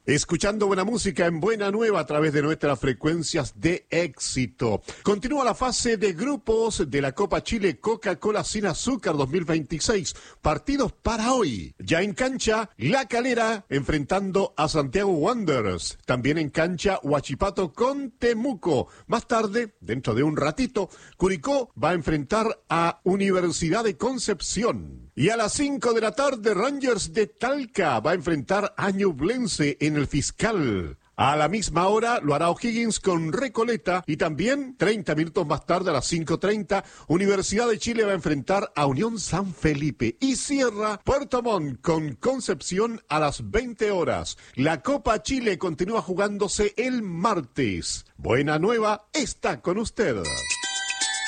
Escuchando buena música en Buena Nueva a través de nuestras frecuencias de éxito. Continúa la fase de grupos de la Copa Chile Coca-Cola Sin Azúcar 2026. Partidos para hoy. Ya en cancha, La Calera enfrentando a Santiago Wanderers. También en cancha, Huachipato con Temuco. Más tarde, dentro de un ratito, Curicó va a enfrentar a Universidad de Concepción. Y a las 5 de la tarde, Rangers de Talca va a enfrentar a Ñublense en el Fiscal. A la misma hora lo hará O'Higgins con Recoleta y también 30 minutos más tarde a las 5:30 Universidad de Chile va a enfrentar a Unión San Felipe y cierra Puerto Montt con Concepción a las 20 horas. La Copa Chile continúa jugándose el martes. Buena Nueva está con usted.